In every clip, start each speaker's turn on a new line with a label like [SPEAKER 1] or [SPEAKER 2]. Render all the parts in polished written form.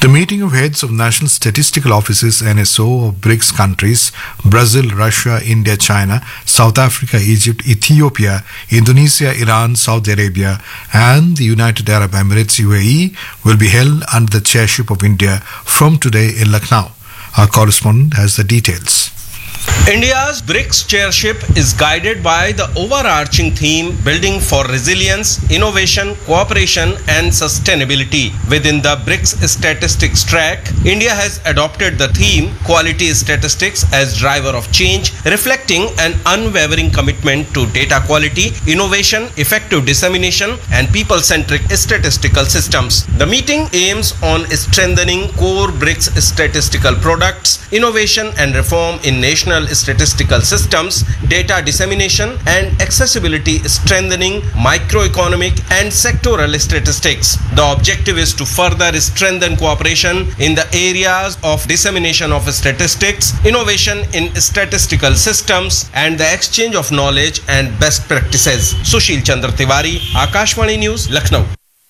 [SPEAKER 1] The meeting of heads of National Statistical Offices NSO of BRICS countries Brazil, Russia, India, China, South Africa, Egypt, Ethiopia, Indonesia, Iran, Saudi Arabia and the United Arab Emirates UAE will be held under the chairship of India from today in Lucknow. Our correspondent has the details.
[SPEAKER 2] India's BRICS chairship is guided by the overarching theme Building for Resilience, Innovation, Cooperation and Sustainability. Within the BRICS statistics track, India has adopted the theme Quality Statistics as driver of change, reflecting an unwavering commitment to data quality, innovation, effective dissemination and people-centric statistical systems. The meeting aims on strengthening core BRICS statistical products, innovation and reform in national statistical systems, data dissemination and accessibility, strengthening microeconomic and sectoral statistics. The objective is to further strengthen cooperation in the areas of dissemination of statistics, innovation in statistical systems and the exchange of knowledge and best practices. Sushil Chandra Tiwari, Akashvani News, Lucknow.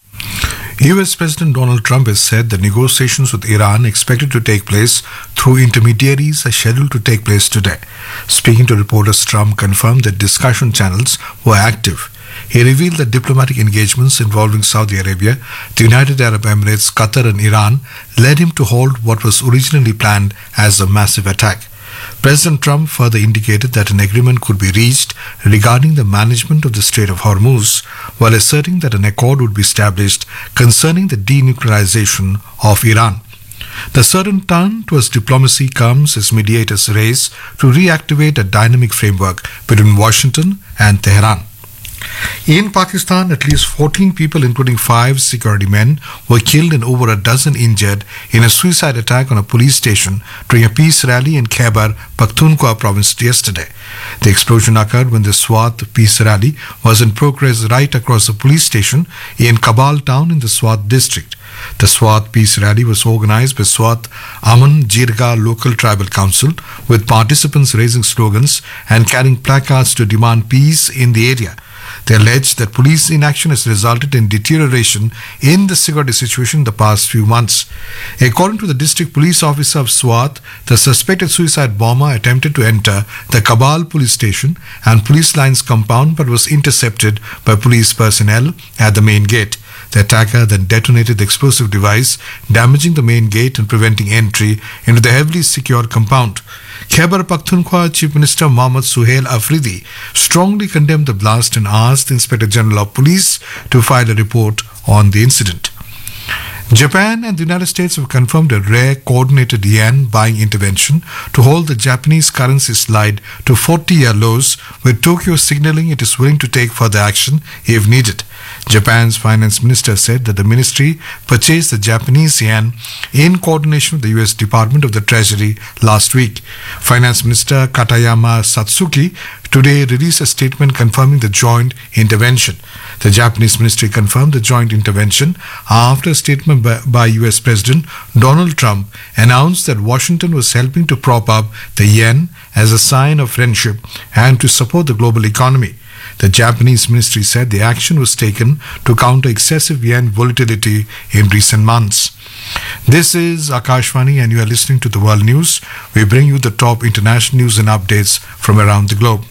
[SPEAKER 1] US President Donald Trump has said the negotiations with Iran expected to take place through intermediaries are scheduled to take place today. Speaking to reporters, Trump confirmed that discussion channels were active. He revealed that diplomatic engagements involving Saudi Arabia, the United Arab Emirates, Qatar and Iran led him to halt what was originally planned as a massive attack. President Trump further indicated that an agreement could be reached regarding the management of the Strait of Hormuz, while asserting that an accord would be established concerning the denuclearization of Iran. The sudden turn towards diplomacy comes as mediators race to reactivate a dynamic framework between Washington and Tehran. In Pakistan, at least 14 people, including 5 security men, were killed and over a dozen injured in a suicide attack on a police station during a peace rally in Khyber Pakhtunkhwa province yesterday. The explosion occurred when the Swat peace rally was in progress right across the police station in Kabul town in the Swat district. The Swat peace rally was organized by Swat Aman Jirga local tribal council, with participants raising slogans and carrying placards to demand peace in the area. They alleged that police inaction has resulted in deterioration in the security situation in the past few months. According to the district police officer of Swat, the suspected suicide bomber attempted to enter the Kabul police station and police lines compound but was intercepted by police personnel at the main gate. The attacker then detonated the explosive device, damaging the main gate and preventing entry into the heavily secured compound. Khyber Pakhtunkhwa Chief Minister Mohammad Suhail Afridi strongly condemned the blast and asked the Inspector General of Police to file a report on the incident. Japan and the United States have confirmed a rare coordinated yen buying intervention to hold the Japanese currency slide to 40-year lows, with Tokyo signaling it is willing to take further action if needed. Japan's finance minister said that the ministry purchased the Japanese yen in coordination with the US Department of the Treasury last week. Finance Minister Katayama Satsuki today released a statement confirming the joint intervention. The Japanese ministry confirmed the joint intervention after a statement by US President Donald Trump announced that Washington was helping to prop up the yen as a sign of friendship and to support the global economy. The Japanese ministry said the action was taken to counter excessive yen volatility in recent months. This is Akashvani and you are listening to the World News. We bring you the top international news and updates from around the globe.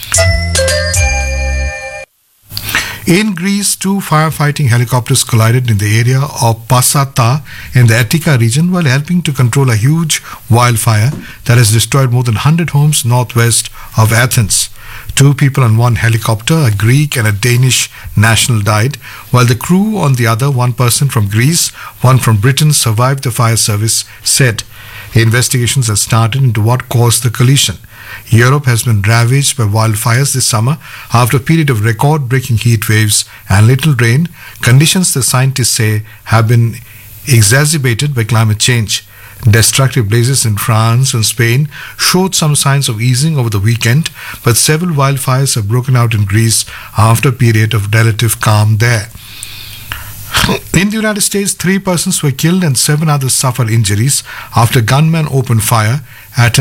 [SPEAKER 1] In Greece, 2 firefighting helicopters collided in the area of Passata in the Attica region while helping to control a huge wildfire that has destroyed more than 100 homes northwest of Athens. 2 people on one helicopter, a Greek and a Danish national, died, while the crew on the other, 1 person from Greece, 1 from Britain, survived, the fire service said. Investigations have started into what caused the collision. Europe has been ravaged by wildfires this summer after a period of record-breaking heat waves and little rain, conditions the scientists say have been exacerbated by climate change. Destructive blazes in France and Spain showed some signs of easing over the weekend, but several wildfires have broken out in Greece after a period of relative calm there. In the United States, 3 persons were killed and 7 others suffered injuries after gunmen opened fire at an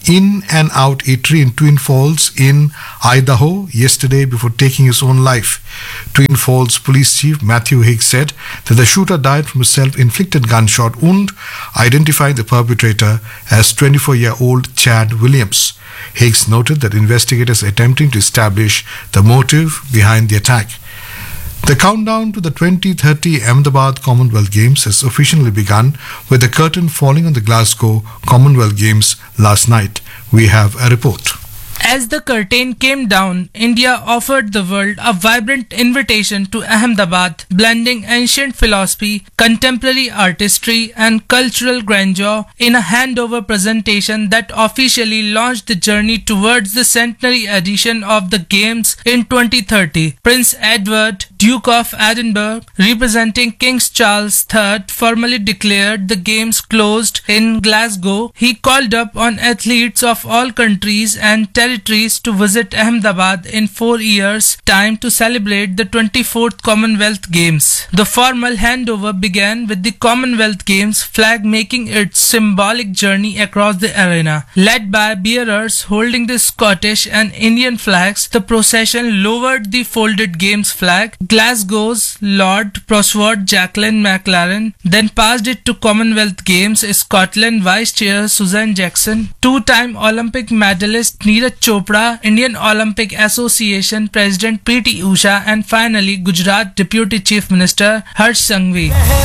[SPEAKER 1] in-and-out eatery in Twin Falls in Idaho yesterday before taking his own life. Twin Falls Police Chief Matthew Higgs said that the shooter died from a self-inflicted gunshot wound, identifying the perpetrator as 24-year-old Chad Williams. Higgs noted that investigators are attempting to establish the motive behind the attack. The countdown to the 2030 Ahmedabad Commonwealth Games has officially begun, with the curtain falling on the Glasgow Commonwealth Games last night. We have a report.
[SPEAKER 3] As the curtain came down, India offered the world a vibrant invitation to Ahmedabad, blending ancient philosophy, contemporary artistry, and cultural grandeur in a handover presentation that officially launched the journey towards the centenary edition of the Games in 2030. Prince Edward, Duke of Edinburgh, representing King Charles III, formally declared the Games closed in Glasgow. He called up on athletes of all countries and territories to visit Ahmedabad in 4 years' time to celebrate the 24th Commonwealth Games. The formal handover began with the Commonwealth Games flag making its symbolic journey across the arena. Led by bearers holding the Scottish and Indian flags, the procession lowered the folded Games flag. Glasgow's Lord Prosword Jacqueline McLaren then passed it to Commonwealth Games Scotland Vice Chair Susan Jackson, two-time Olympic medalist Neeraj Chopra, Indian Olympic Association President P.T. Usha, and finally Gujarat Deputy Chief Minister Harsh Sanghvi.